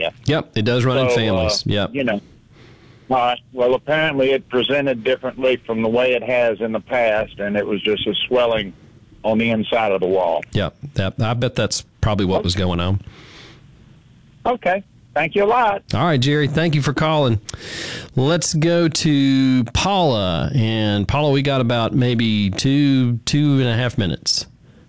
you? Yep, it does run in families. Yep. Well, apparently it presented differently from the way it has in the past, and it was just a swelling on the inside of the wall. Yep. I bet that's probably what was going on. Okay. Thank you a lot. All right, Jerry, thank you for calling. Let's go to Paula. And Paula, we got about maybe two and a half minutes.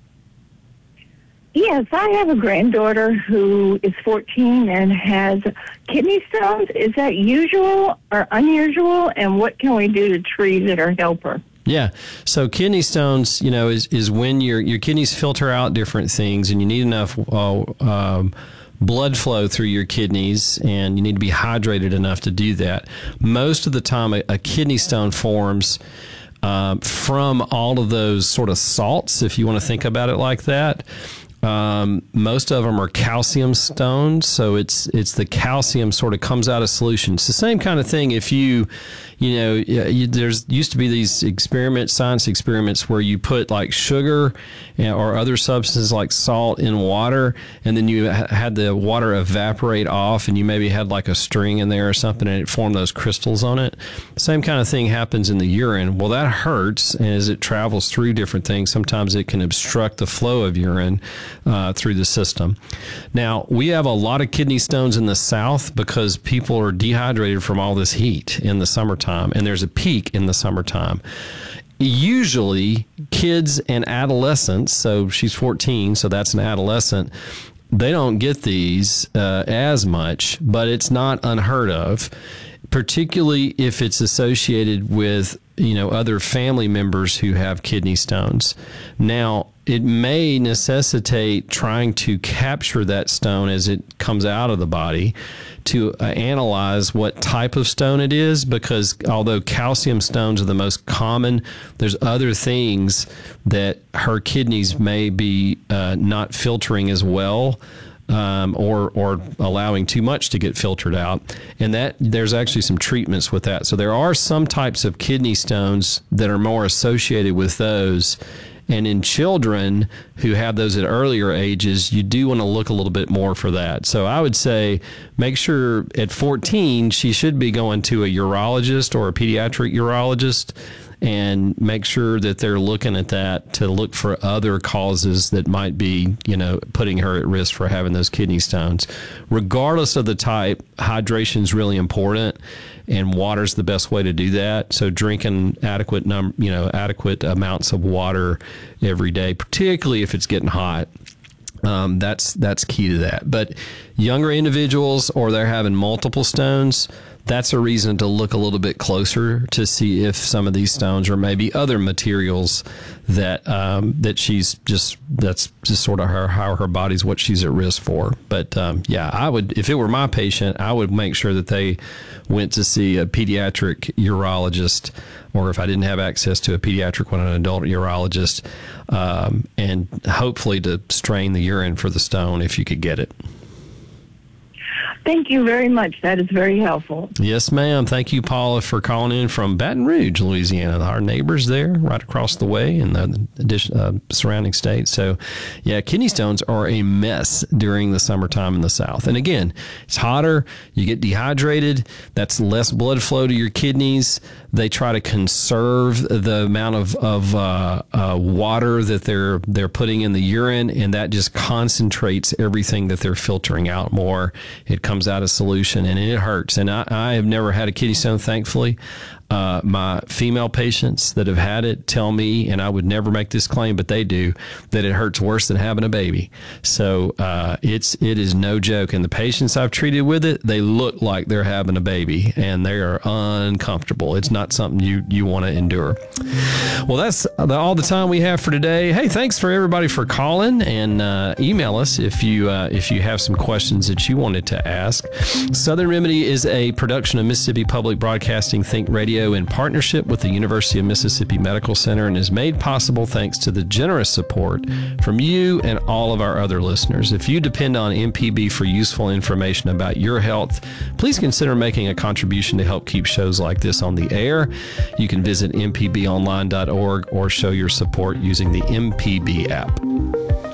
Yes, I have a granddaughter who is 14 and has kidney stones. Is that usual or unusual? And what can we do to treat it or help her? Yeah. So kidney stones, is when your kidneys filter out different things, and you need enough blood flow through your kidneys, and you need to be hydrated enough to do that. Most of the time, a kidney stone forms from all of those sort of salts, if you want to think about it like that. Most of them are calcium stones, so it's the calcium sort of comes out of solution. It's the same kind of thing. If there's used to be these science experiments where you put like sugar or other substances like salt in water, and then you had the water evaporate off, and you maybe had like a string in there or something, and it formed those crystals on it. Same kind of thing happens in the urine. Well, that hurts, and as it travels through different things, sometimes it can obstruct the flow of urine through the system. Now, we have a lot of kidney stones in the South because people are dehydrated from all this heat in the summertime, and there's a peak in the summertime. Usually, kids and adolescents, so she's 14, so that's an adolescent, they don't get these as much, but it's not unheard of, particularly if it's associated with other family members who have kidney stones. Now, it may necessitate trying to capture that stone as it comes out of the body to analyze what type of stone it is, because although calcium stones are the most common, there's other things that her kidneys may be not filtering as well, or allowing too much to get filtered out. And that there's actually some treatments with that. So there are some types of kidney stones that are more associated with those. And in children who have those at earlier ages, you do want to look a little bit more for that. So I would say make sure at 14, she should be going to a urologist or a pediatric urologist, and make sure that they're looking at that to look for other causes that might be, putting her at risk for having those kidney stones. Regardless of the type, hydration is really important, and water's the best way to do that. So drinking adequate amounts of water every day, particularly if it's getting hot. That's key to that. But younger individuals, or they're having multiple stones, that's a reason to look a little bit closer to see if some of these stones or maybe other materials that that's just sort of how her body's what she's at risk for. But I would, if it were my patient, I would make sure that they went to see a pediatric urologist, or if I didn't have access to a pediatric one, an adult urologist, and hopefully to strain the urine for the stone if you could get it. Thank you very much. That is very helpful. Yes, ma'am. Thank you, Paula, for calling in from Baton Rouge, Louisiana. Our neighbors there, right across the way in the surrounding states. So, yeah, kidney stones are a mess during the summertime in the South. And again, it's hotter. You get dehydrated. That's less blood flow to your kidneys. They try to conserve the amount of water that they're putting in the urine, and that just concentrates everything that they're filtering out more. It comes out of solution, and it hurts. And I have never had a kidney stone, thankfully. My female patients that have had it tell me, and I would never make this claim, but they do, that it hurts worse than having a baby. So it is no joke. And the patients I've treated with it, they look like they're having a baby, and they are uncomfortable. It's not something you want to endure. Well, that's all the time we have for today. Hey, thanks for everybody for calling, and email us if you have some questions that you wanted to ask. Southern Remedy is a production of Mississippi Public Broadcasting Think Radio in partnership with the University of Mississippi Medical Center, and is made possible thanks to the generous support from you and all of our other listeners. If you depend on MPB for useful information about your health, please consider making a contribution to help keep shows like this on the air. You can visit mpbonline.org or show your support using the MPB app.